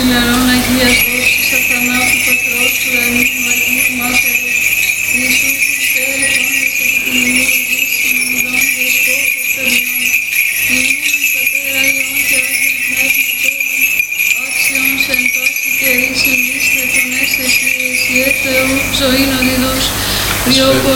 ηλαρών Αγίας δόξης Αθανάτου Πατρός του ουρανίου Αγίου Μάτερος Ιησού Χριστέ ελθόντες επί την ημερογής συνοδόν δεσπότες περινών Ιηνούμεν Πατέρα Υιόν και Άγιον Πνεύματον άξιον εν πάση καιρής εμείς λεπτονές εσύ Θεού ζωήν οδηδούς